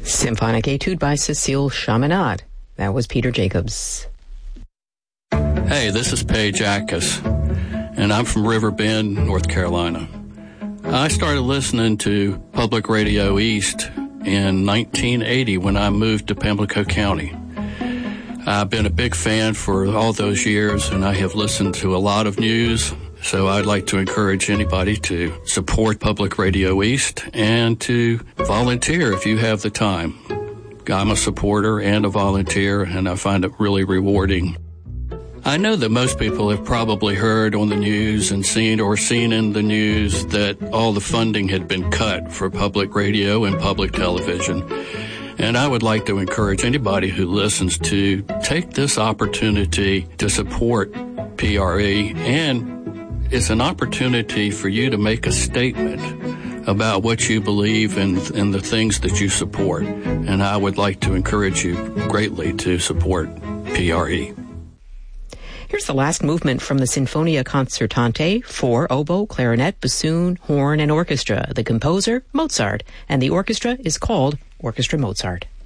Symphonic Etude by Cecile Chaminade. That was Peter Jacobs. Hey, this is Paige Ackus, and I'm from River Bend, North Carolina. I started listening to Public Radio East in 1980 when I moved to Pamlico County. I've been a big fan for all those years, and I have listened to a lot of news, so I'd like to encourage anybody to support Public Radio East and to volunteer if you have the time. I'm a supporter and a volunteer, and I find it really rewarding. I know that most people have probably heard on the news and seen in the news that all the funding had been cut for public radio and public television. And I would like to encourage anybody who listens to take this opportunity to support PRE, and it's an opportunity for you to make a statement about what you believe and the things that you support. And I would like to encourage you greatly to support PRE. Here's the last movement from the Sinfonia Concertante for oboe, clarinet, bassoon, horn, and orchestra. The composer, Mozart, and the orchestra is called Orchestra Mozart.